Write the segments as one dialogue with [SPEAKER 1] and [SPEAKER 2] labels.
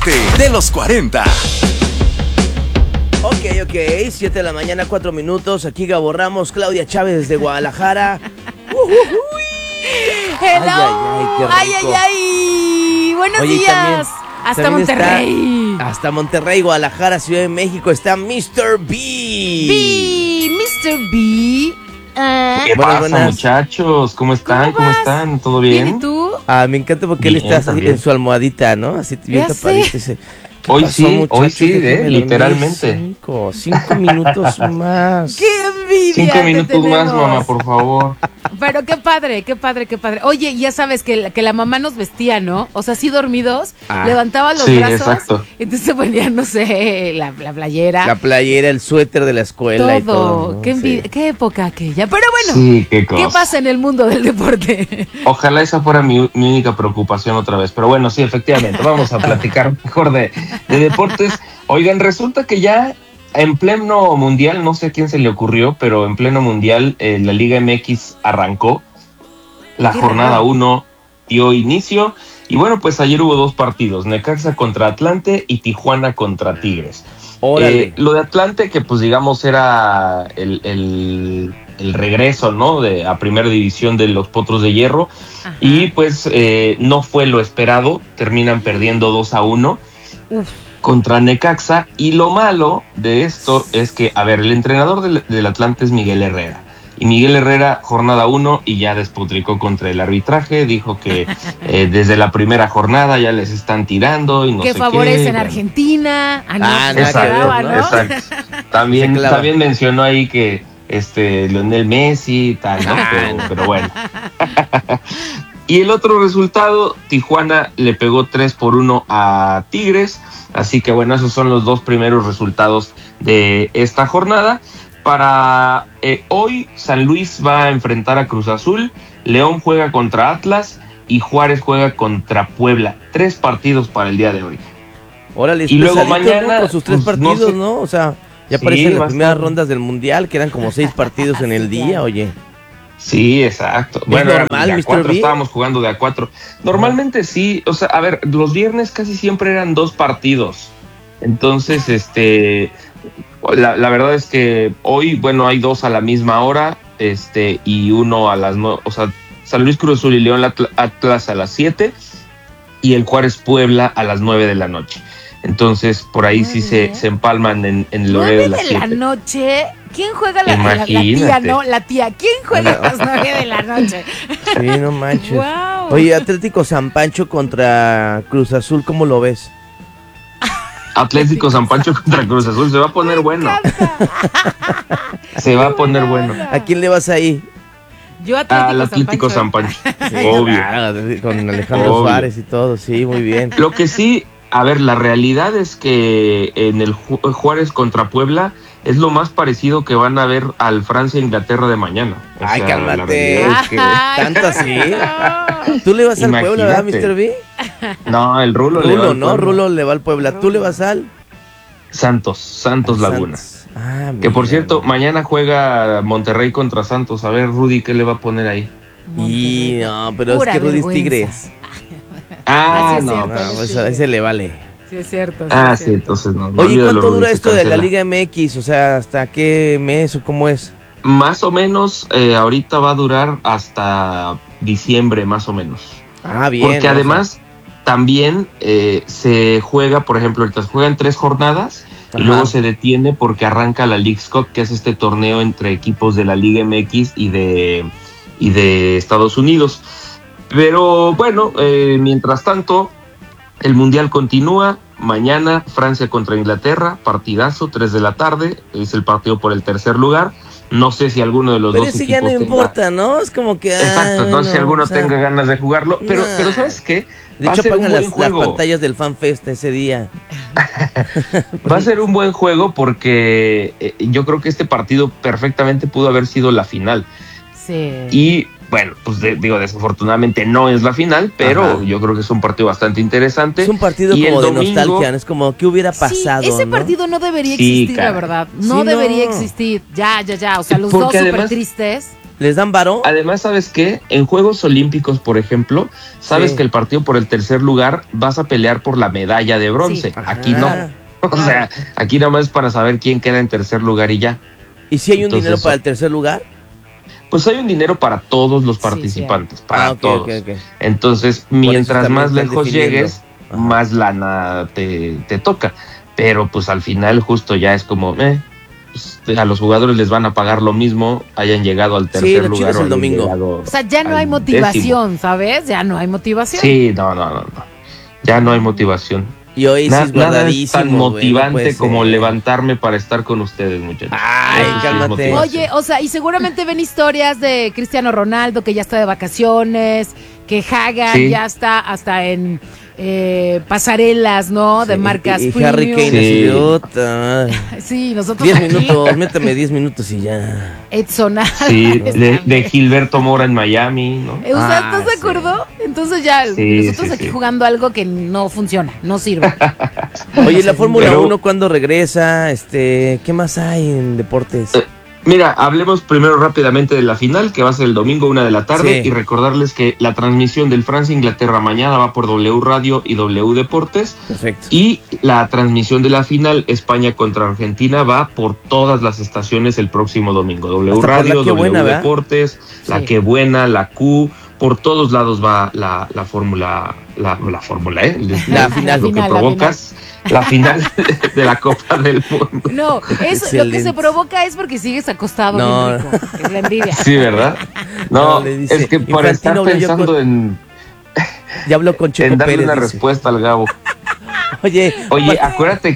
[SPEAKER 1] Despértate de los 40.
[SPEAKER 2] Ok, 7 de la mañana, 4 minutos. Aquí Gabo Ramos, Claudia Chávez desde Guadalajara.
[SPEAKER 3] Hello.
[SPEAKER 2] Ay, qué rico.
[SPEAKER 3] Ay. Buenos
[SPEAKER 2] Oye,
[SPEAKER 3] días. Hasta Monterrey.
[SPEAKER 2] Hasta Monterrey, Guadalajara, Ciudad de México está Mr. B.
[SPEAKER 3] Mr. B.
[SPEAKER 4] ¿Qué pasa,
[SPEAKER 2] buenas.
[SPEAKER 4] muchachos? ¿Cómo están? ¿Cómo están? ¿Todo bien?
[SPEAKER 3] ¿Y tú?
[SPEAKER 2] Me encanta porque él está así
[SPEAKER 4] también.
[SPEAKER 2] en su almohadita, ¿no? Así bien
[SPEAKER 3] Ya
[SPEAKER 2] tapadito.
[SPEAKER 3] sé.
[SPEAKER 4] Hoy sí, literalmente.
[SPEAKER 2] 5 minutos más.
[SPEAKER 3] ¡Qué envidia!
[SPEAKER 4] 5 minutos más,
[SPEAKER 3] tenemos.
[SPEAKER 4] mamá, por favor.
[SPEAKER 3] Pero qué padre. Oye, ya sabes que la mamá nos vestía, ¿no? O sea, así dormidos, levantaba los brazos.
[SPEAKER 4] Exacto.
[SPEAKER 3] Entonces se ponía, no sé, la playera.
[SPEAKER 2] La playera, el suéter de la escuela y todo, ¿no?
[SPEAKER 3] Qué envidia,
[SPEAKER 2] Sí.
[SPEAKER 3] qué época aquella. Pero bueno,
[SPEAKER 4] Sí, qué cosa.
[SPEAKER 3] ¿qué pasa en el mundo del deporte?
[SPEAKER 4] Ojalá esa fuera mi única preocupación otra vez. Pero bueno, sí, efectivamente. Vamos a platicar mejor de deportes. Oigan, resulta que ya en pleno mundial, no sé a quién se le ocurrió, pero en pleno mundial la Liga MX arrancó. La jornada 1 dio inicio. Y bueno, pues ayer hubo 2 partidos, Necaxa contra Atlante y Tijuana contra Tigres.
[SPEAKER 2] Órale.
[SPEAKER 4] Lo de Atlante, que pues digamos era el regreso, ¿no? A primera división de los Potros de Hierro.
[SPEAKER 3] Ajá.
[SPEAKER 4] Y pues no fue lo esperado, terminan perdiendo 2-1 contra Necaxa. Y lo malo de esto es que, a ver, el entrenador del Atlante es Miguel Herrera. Y Miguel Herrera, jornada 1, y ya despotricó contra el arbitraje, dijo que desde la primera jornada ya les están tirando y no sé qué.
[SPEAKER 3] Que favorecen a Argentina. ¿No?
[SPEAKER 4] Exacto. También mencionó ahí que Lionel Messi y tal, ¿no? Pero bueno. Y el otro resultado, Tijuana le pegó 3-1 a Tigres. Así que bueno, esos son los 2 primeros resultados de esta jornada. Para hoy, San Luis va a enfrentar a Cruz Azul, León juega contra Atlas y Juárez juega contra Puebla. 3 partidos para el día de hoy.
[SPEAKER 2] Órale,
[SPEAKER 4] y luego
[SPEAKER 2] pesadito,
[SPEAKER 4] mañana,
[SPEAKER 2] ¿no? Con sus 3
[SPEAKER 4] pues,
[SPEAKER 2] partidos,
[SPEAKER 4] no sé.
[SPEAKER 2] ¿no? O sea, ya
[SPEAKER 4] Sí,
[SPEAKER 2] aparecen las
[SPEAKER 4] bastante.
[SPEAKER 2] primeras rondas del Mundial, que eran como 6 partidos en el día, oye.
[SPEAKER 4] Sí, exacto. Bueno,
[SPEAKER 2] normal,
[SPEAKER 4] de a
[SPEAKER 2] Mr.
[SPEAKER 4] 4
[SPEAKER 2] B?
[SPEAKER 4] estábamos jugando de a 4. Normalmente sí, o sea, a ver, los viernes casi siempre eran 2 partidos. Entonces, la verdad es que hoy, bueno, hay 2 a la misma hora, y 1 a las 9, o sea, San Luis, Cruz Azul y León Atlas a las 7 y el Juárez Puebla a las 9 de la noche. Entonces, por ahí sí se empalman en el horario de las 7.
[SPEAKER 3] 9 de la noche. ¿Quién juega la tía,
[SPEAKER 4] Imagínate.
[SPEAKER 3] no? La tía. ¿Quién juega a las 9 de la noche?
[SPEAKER 2] Sí, no manches.
[SPEAKER 3] Wow.
[SPEAKER 2] Oye, Atlético San Pancho contra Cruz Azul, ¿cómo lo ves?
[SPEAKER 4] Atlético San Pancho contra Cruz Azul, se va a poner bueno. Se va a poner bueno.
[SPEAKER 2] ¿A quién le vas ahí?
[SPEAKER 3] Yo
[SPEAKER 4] Al Atlético San Pancho. Obvio.
[SPEAKER 2] Claro, con Alejandro
[SPEAKER 4] Obvio.
[SPEAKER 2] Suárez y todo, sí, muy bien.
[SPEAKER 4] Lo que sí, a ver, la realidad es que en el Juárez contra Puebla es lo más parecido que van a ver al Francia-Inglaterra de mañana. O
[SPEAKER 2] Ay,
[SPEAKER 4] sea,
[SPEAKER 2] cálmate.
[SPEAKER 4] la realidad es que-
[SPEAKER 3] Ay,
[SPEAKER 2] ¿Tanto así?
[SPEAKER 3] no.
[SPEAKER 2] ¿Tú le vas al Puebla, verdad,
[SPEAKER 4] Imagínate.
[SPEAKER 2] Mr. B?
[SPEAKER 4] No, el Rulo le va
[SPEAKER 2] Rulo,
[SPEAKER 4] al
[SPEAKER 2] ¿no?
[SPEAKER 4] Puebla.
[SPEAKER 2] Rulo le va al Puebla. ¿Tú le vas al?
[SPEAKER 4] Santos Laguna.
[SPEAKER 2] Santos. Ah,
[SPEAKER 4] Que por
[SPEAKER 2] mira,
[SPEAKER 4] cierto,
[SPEAKER 2] mira.
[SPEAKER 4] mañana juega Monterrey contra Santos. A ver, Rudy, ¿qué le va a poner ahí?
[SPEAKER 2] Y no, pero
[SPEAKER 3] Pura
[SPEAKER 2] es que Rudy es
[SPEAKER 3] vergüenza.
[SPEAKER 2] Tigres.
[SPEAKER 3] Ah, sí, es
[SPEAKER 4] no.
[SPEAKER 3] cierto.
[SPEAKER 2] No, pues a ese le vale.
[SPEAKER 3] Sí, es cierto.
[SPEAKER 4] Ah,
[SPEAKER 3] es
[SPEAKER 4] sí,
[SPEAKER 3] cierto.
[SPEAKER 4] entonces no.
[SPEAKER 2] Oye,
[SPEAKER 4] olvídalo,
[SPEAKER 2] ¿cuánto
[SPEAKER 4] Rudy,
[SPEAKER 2] dura
[SPEAKER 4] se
[SPEAKER 2] esto de la
[SPEAKER 4] cancela.
[SPEAKER 2] Liga MX? O sea, ¿hasta qué mes o cómo es?
[SPEAKER 4] Más o menos, ahorita va a durar hasta diciembre, más o menos.
[SPEAKER 2] Ah, bien.
[SPEAKER 4] Porque
[SPEAKER 2] ¿no?
[SPEAKER 4] además también se juega, por ejemplo, ahorita se juegan 3 jornadas y
[SPEAKER 2] Ajá.
[SPEAKER 4] luego se detiene porque arranca la Leagues Cup, que es este torneo entre equipos de la Liga MX y de Estados Unidos. Pero bueno, mientras tanto, el Mundial continúa. Mañana Francia contra Inglaterra, partidazo, 3 de la tarde, es el partido por el tercer lugar. No sé si alguno de los
[SPEAKER 2] Pero
[SPEAKER 4] dos
[SPEAKER 2] ese
[SPEAKER 4] equipos
[SPEAKER 2] ya no
[SPEAKER 4] tenga-
[SPEAKER 2] importa, ¿no? Es como que...
[SPEAKER 4] Exacto, no sé si alguno
[SPEAKER 2] o sea,
[SPEAKER 4] tenga ganas de jugarlo, pero
[SPEAKER 2] nah.
[SPEAKER 4] ¿sabes qué?
[SPEAKER 2] De
[SPEAKER 4] Va a
[SPEAKER 2] hecho,
[SPEAKER 4] ser un
[SPEAKER 2] apagan
[SPEAKER 4] buen
[SPEAKER 2] las
[SPEAKER 4] juego.
[SPEAKER 2] pantallas del FanFest ese día.
[SPEAKER 4] Va a ser un buen juego porque yo creo que este partido perfectamente pudo haber sido la final.
[SPEAKER 3] Sí.
[SPEAKER 4] Y bueno, pues digo, desafortunadamente no es la final, pero
[SPEAKER 2] Ajá.
[SPEAKER 4] yo creo que es un partido bastante interesante.
[SPEAKER 2] Es un partido
[SPEAKER 4] Y
[SPEAKER 2] como
[SPEAKER 4] el
[SPEAKER 2] de
[SPEAKER 4] domingo-
[SPEAKER 2] nostalgia, ¿no? Es como, ¿qué hubiera pasado?
[SPEAKER 3] Sí, ese
[SPEAKER 2] ¿no?
[SPEAKER 3] partido no debería
[SPEAKER 4] Sí,
[SPEAKER 3] existir, la
[SPEAKER 4] caray.
[SPEAKER 3] verdad. No
[SPEAKER 2] Sí,
[SPEAKER 3] debería
[SPEAKER 2] no.
[SPEAKER 3] existir. Ya. O sea, los
[SPEAKER 4] Porque
[SPEAKER 3] dos súper
[SPEAKER 4] además-
[SPEAKER 3] tristes.
[SPEAKER 2] ¿Les dan varo?
[SPEAKER 4] Además, ¿sabes qué? En Juegos Olímpicos, por ejemplo, sabes que el partido por el tercer lugar vas a pelear por la medalla de bronce. Sí. Aquí no. O sea, aquí nada más es para saber quién queda en tercer lugar y ya.
[SPEAKER 2] ¿Y si hay un dinero para el tercer lugar?
[SPEAKER 4] Pues hay un dinero para todos los participantes, para todos. Okay. Entonces, mientras más lejos llegues, más lana te toca. Pero pues al final justo ya es como, pues, a los jugadores les van a pagar lo mismo, hayan llegado al tercer lugar.
[SPEAKER 2] El domingo.
[SPEAKER 3] O sea, ya no hay motivación, ¿sabes? Ya no hay motivación.
[SPEAKER 4] Sí, no. Ya no hay motivación.
[SPEAKER 2] Y hoy
[SPEAKER 4] nada es tan motivante como levantarme para estar con ustedes, muchachos.
[SPEAKER 2] Ay, cálmate.
[SPEAKER 3] Oye, o sea, y seguramente ven historias de Cristiano Ronaldo que ya está de vacaciones, que Hagan ya está hasta en pasarelas, ¿no? De marcas
[SPEAKER 2] y
[SPEAKER 3] premium.
[SPEAKER 2] Harry Kane
[SPEAKER 3] sí, nosotros
[SPEAKER 2] 10 minutos, métame 10 minutos y ya.
[SPEAKER 3] Edson.
[SPEAKER 4] Sí, de Gilberto Mora en Miami, ¿no?
[SPEAKER 3] ¿Estás de acuerdo? Entonces ya nosotros aquí jugando algo que no funciona, no sirve.
[SPEAKER 2] Oye, la Fórmula 1 ¿cuándo regresa? ¿Qué más hay en deportes?
[SPEAKER 4] Mira, hablemos primero rápidamente de la final, que va a ser el domingo 1:00 p.m, y recordarles que la transmisión del Francia-Inglaterra mañana va por W Radio y W Deportes.
[SPEAKER 2] Perfecto.
[SPEAKER 4] Y la transmisión de la final España contra Argentina va por todas las estaciones el próximo domingo. W Radio, W Deportes, La Que Buena, la Q, por todos lados va la fórmula, la
[SPEAKER 2] final,
[SPEAKER 4] lo que provocas. La final de la Copa del Mundo.
[SPEAKER 3] No, eso, lo que se provoca es porque sigues acostado. No, bien rico, es la envidia.
[SPEAKER 4] Sí, ¿verdad? No, es que por estar pensando en...
[SPEAKER 2] Ya habló con Checo
[SPEAKER 4] en darle
[SPEAKER 2] Pérez,
[SPEAKER 4] una respuesta al Gabo.
[SPEAKER 2] Oye,
[SPEAKER 4] acuérdate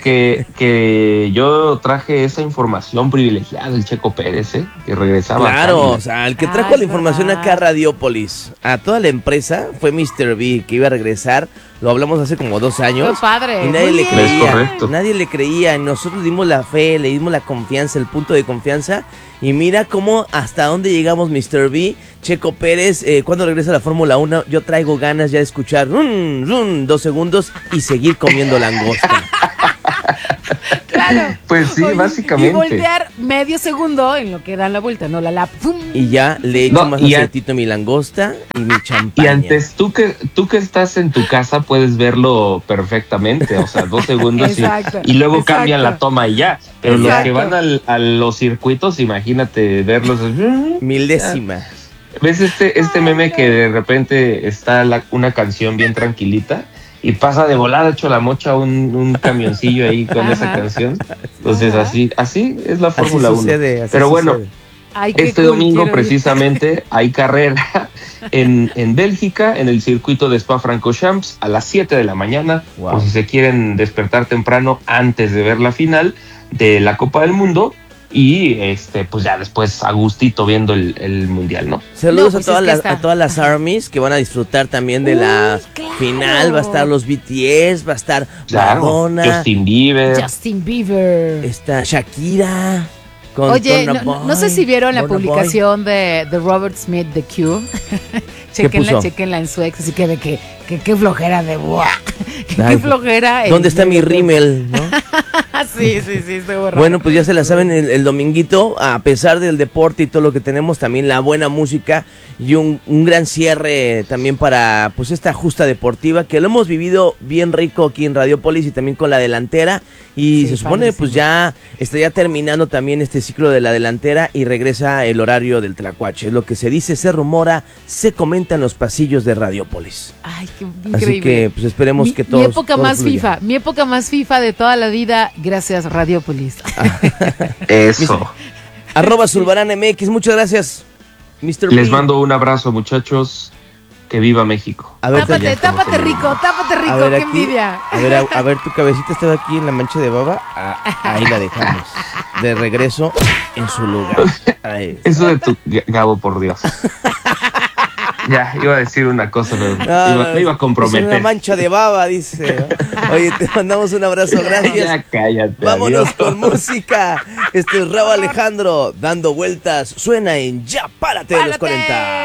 [SPEAKER 4] que yo traje esa información privilegiada del Checo Pérez, que regresaba.
[SPEAKER 2] Claro, o sea, el que trajo la información acá a Radiopolis, a toda la empresa, fue Mr. B, que iba a regresar. Lo hablamos hace como 2 años.
[SPEAKER 3] ¡Qué padre!
[SPEAKER 2] Y nadie le creía.
[SPEAKER 4] Es correcto.
[SPEAKER 2] Nadie le creía. Nosotros dimos la fe, le dimos la confianza, el punto de confianza. Y mira cómo hasta dónde llegamos, Mr. B. Checo Pérez, cuando regresa a la Fórmula 1, yo traigo ganas ya de escuchar 2 segundos y seguir comiendo langosta.
[SPEAKER 3] Claro.
[SPEAKER 4] Pues sí, básicamente.
[SPEAKER 3] Y voltear medio segundo en lo que dan la vuelta, ¿no? La lap. ¡Fum!
[SPEAKER 2] Y ya le echo más aceitito a mi langosta y mi champaña.
[SPEAKER 4] Y antes, tú que estás en tu casa puedes verlo perfectamente, o sea, 2 segundos y luego cambian la toma y ya. Pero los que van a los circuitos, imagínate verlos.
[SPEAKER 2] Milésima.
[SPEAKER 4] ¿Ves este meme que de repente está una canción bien tranquilita? Y pasa de volada hecho la mocha un camioncillo ahí con esa canción. Entonces así es la Fórmula 1. Pero bueno, este domingo precisamente hay carrera en Bélgica, en el circuito de Spa-Francorchamps a las 7 de la mañana. Wow. Por si se quieren despertar temprano antes de ver la final de la Copa del Mundo. Y pues ya después a gustito viendo el mundial, ¿no?
[SPEAKER 2] Saludos a todas las armies que van a disfrutar también de la final. Va a estar los BTS, va a estar Madonna,
[SPEAKER 4] Justin Bieber,
[SPEAKER 2] está Shakira.
[SPEAKER 3] Oye, no sé si vieron la publicación de Robert Smith de Q. Chequenla en su ex, así que de que qué flojera de buah. Qué flojera.
[SPEAKER 2] ¿Dónde está mi rímel? ¿No?
[SPEAKER 3] Sí, seguro.
[SPEAKER 2] Bueno, pues ya se la saben el dominguito, a pesar del deporte y todo lo que tenemos, también la buena música y un gran cierre también para pues esta justa deportiva, que lo hemos vivido bien rico aquí en Radiopolis y también con la delantera. Y se supone pues ya estaría terminando también este ciclo de la delantera y regresa el horario del Tlacuache. Es lo que se dice, se rumora, se comenta en los pasillos de Radiopolis.
[SPEAKER 3] Ay, qué increíble.
[SPEAKER 2] Así que pues esperemos que todos.
[SPEAKER 3] Mi época más FIFA de toda la vida, gracias Radiopolis.
[SPEAKER 4] Eso.
[SPEAKER 2] @Zulbarán MX, muchas gracias, Mr.
[SPEAKER 4] Les mando un abrazo, muchachos. Que viva México.
[SPEAKER 3] A ver, tápate rico, qué envidia.
[SPEAKER 2] A ver, tu cabecita estaba aquí en la mancha de baba. Ahí la dejamos. De regreso en su lugar. Ahí.
[SPEAKER 4] Eso de tu Gabo, por Dios. Ya, iba a decir una cosa, pero me iba a comprometer.
[SPEAKER 2] Es una mancha de baba, dice. Oye, te mandamos un abrazo, gracias.
[SPEAKER 4] Ya cállate.
[SPEAKER 2] Vámonos con música. Este es Raúl Alejandro, dando vueltas. Suena en Ya Párate de los 40.